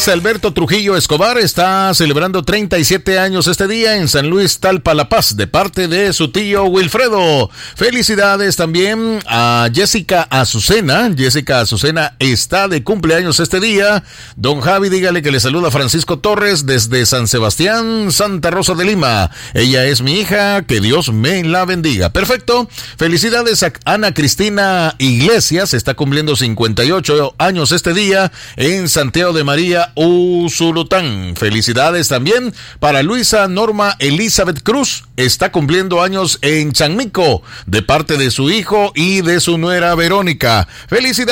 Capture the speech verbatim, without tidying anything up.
Luis Alberto Trujillo Escobar está celebrando treinta y siete años este día en San Luis Talpa, La Paz, de parte de su tío Wilfredo. Felicidades también a Jessica Azucena. Jessica Azucena está de cumpleaños este día. Don Javi, dígale que le saluda Francisco Torres desde San Sebastián, Santa Rosa de Lima. Ella es mi hija, que Dios me la bendiga. Perfecto. Felicidades a Ana Cristina Iglesias, está cumpliendo cincuenta y ocho años este día en Santiago de María, Usulután. Felicidades también para Luisa Norma Elizabeth Cruz, está cumpliendo años en Chanmico, de parte de su hijo y de su nuera Verónica. Felicidades.